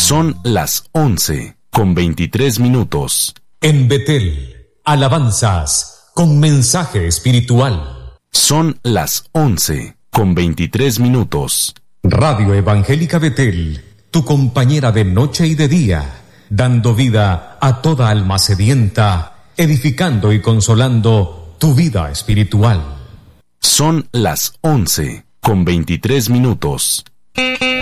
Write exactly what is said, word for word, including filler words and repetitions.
Son las once con veintitrés minutos. En Betel, alabanzas con mensaje espiritual. Son las once con veintitrés minutos. Radio Evangélica Betel, tu compañera de noche y de día, dando vida a toda alma sedienta, edificando y consolando tu vida espiritual. Son las once con veintitrés minutos.